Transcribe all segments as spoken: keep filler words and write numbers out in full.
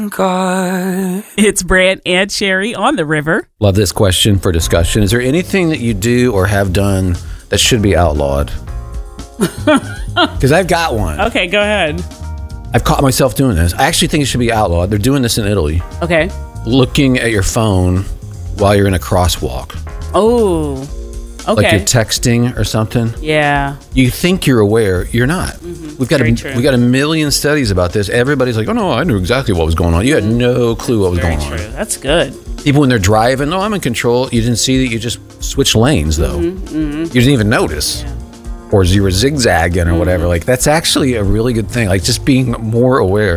God. It's Brant and Sherry on the river. Love this question for discussion. Is there anything that you do or have done that should be outlawed? Because I've got one. Okay, go ahead. I've caught myself doing this. I actually think it should be outlawed. They're doing this in Italy. Okay. Looking at your phone while you're in a crosswalk. Oh, okay. Like you're texting or something. Yeah. You think you're aware. You're not. Mm-hmm. We've got Very a, true. we got a million studies about this. Everybody's like, oh, no, I knew exactly what was going on. You had no clue what was Very going true. on. That's good. Even when they're driving, no, I'm in control. You didn't see that you just switched lanes, though. Mm-hmm, mm-hmm. You didn't even notice. Yeah. Or you were zigzagging or whatever. Like, that's actually a really good thing. Like, just being more aware.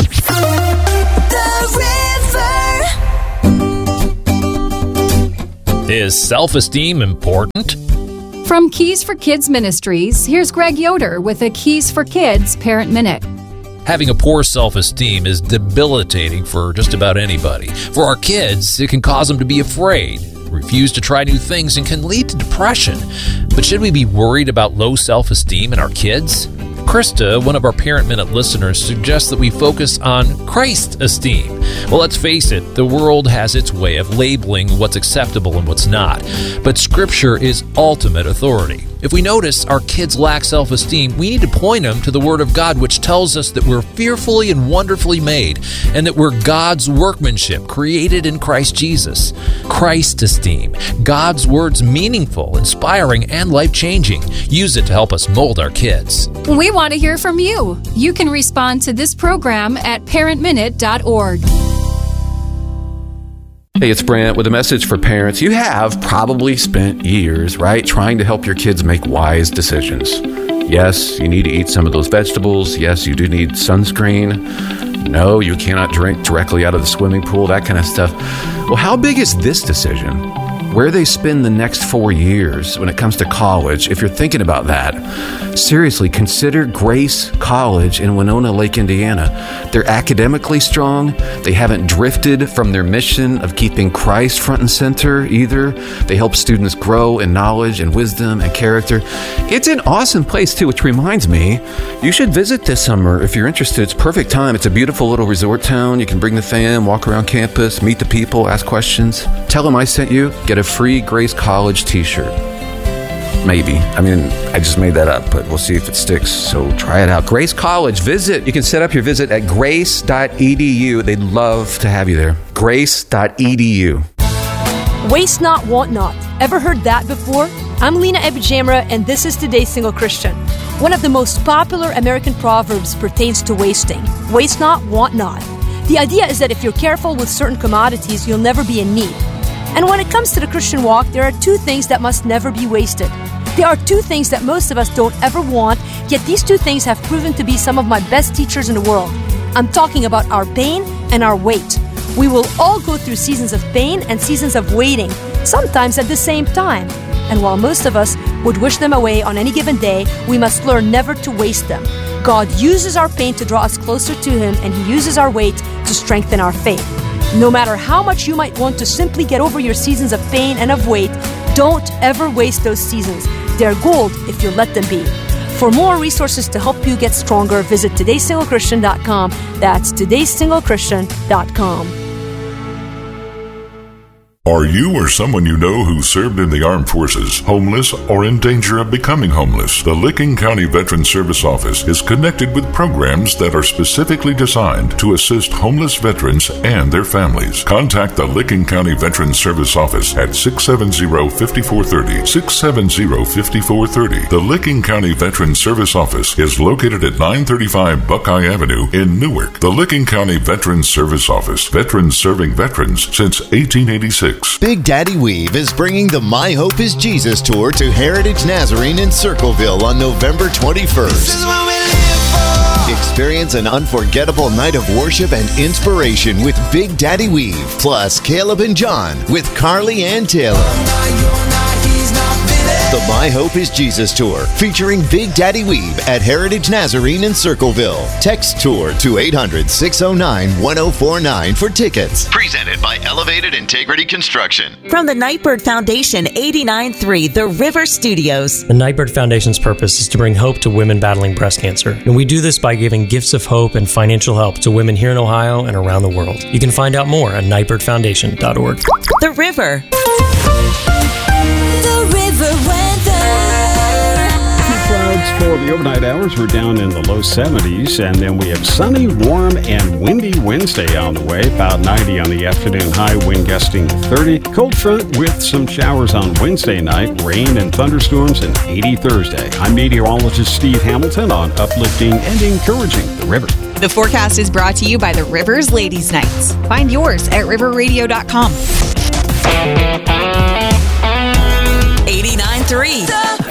Is self-esteem important? From Keys for Kids Ministries, here's Greg Yoder with a Keys for Kids Parent Minute. Having a poor self-esteem is debilitating for just about anybody. For our kids, it can cause them to be afraid, refuse to try new things, and can lead to depression. But should we be worried about low self-esteem in our kids? Krista, one of our Parent Minute listeners, suggests that we focus on Christ esteem. Well, let's face it, the world has its way of labeling what's acceptable and what's not. But Scripture is ultimate authority. If we notice our kids lack self-esteem, we need to point them to the Word of God, which tells us that we're fearfully and wonderfully made, and that we're God's workmanship, created in Christ Jesus. Christ esteem. God's Word's meaningful, inspiring, and life-changing. Use it to help us mold our kids. We want to hear from you. You can respond to this program at parent minute dot org. Hey, it's Brant with a message for parents. You have probably spent years, right, trying to help your kids make wise decisions. Yes, you need to eat some of those vegetables. Yes, you do need sunscreen. No, you cannot drink directly out of the swimming pool, that kind of stuff. Well, how big is this decision? Where they spend the next four years when it comes to college, if you're thinking about that, seriously, consider Grace College in Winona Lake, Indiana. They're academically strong. They haven't drifted from their mission of keeping Christ front and center either. They help students grow in knowledge and wisdom and character. It's an awesome place, too, which reminds me, you should visit this summer if you're interested. It's perfect time. It's a beautiful little resort town. You can bring the fam, walk around campus, meet the people, ask questions. Tell them I sent you. Get a free Grace College t-shirt. Maybe. I mean, I just made that up, but we'll see if it sticks. So try it out. Grace College. Visit. You can set up your visit at grace dot e d u. They'd love to have you there. grace dot e d u. Waste not, want not. Ever heard that before? I'm Lena Ebijamra, and this is Today's Single Christian. One of the most popular American proverbs pertains to wasting. Waste not, want not. The idea is that if you're careful with certain commodities, you'll never be in need. And when it comes to the Christian walk, there are two things that must never be wasted. There are two things that most of us don't ever want, yet these two things have proven to be some of my best teachers in the world. I'm talking about our pain and our wait. We will all go through seasons of pain and seasons of waiting, sometimes at the same time. And while most of us would wish them away on any given day, we must learn never to waste them. God uses our pain to draw us closer to Him, and He uses our wait to strengthen our faith. No matter how much you might want to simply get over your seasons of pain and of wait, don't ever waste those seasons. They're gold if you let them be. For more resources to help you get stronger, visit todays single christian dot com. That's todays single christian dot com. Are you or someone you know who served in the armed forces homeless or in danger of becoming homeless? The Licking County Veterans Service Office is connected with programs that are specifically designed to assist homeless veterans and their families. Contact the Licking County Veterans Service Office at six seven zero, five four three zero, six seven zero, five four three zero. The Licking County Veterans Service Office is located at nine thirty-five Buckeye Avenue in Newark. The Licking County Veterans Service Office. Veterans serving veterans since eighteen eighty-six. Big Daddy Weave is bringing the My Hope is Jesus tour to Heritage Nazarene in Circleville on November twenty-first. Experience an unforgettable night of worship and inspiration with Big Daddy Weave, plus Caleb and John with Carly Ann Taylor. The My Hope is Jesus Tour, featuring Big Daddy Weeb at Heritage Nazarene in Circleville. Text TOUR to eight hundred, six oh nine, one oh four nine for tickets. Presented by Elevated Integrity Construction. From the Nightbird Foundation, eighty-nine point three, The River Studios. The Nightbird Foundation's purpose is to bring hope to women battling breast cancer. And we do this by giving gifts of hope and financial help to women here in Ohio and around the world. You can find out more at nightbird foundation dot org. The River. The River weather. Clouds for the overnight hours. We're down in the low seventies, and then we have sunny, warm, and windy Wednesday on the way. About ninety on the afternoon high, wind gusting to thirty. Cold front with some showers on Wednesday night, rain and thunderstorms, and eighty Thursday. I'm meteorologist Steve Hamilton on Uplifting and Encouraging the River. The forecast is brought to you by the Rivers Ladies Nights. Find yours at river radio dot com. eighty-nine point three.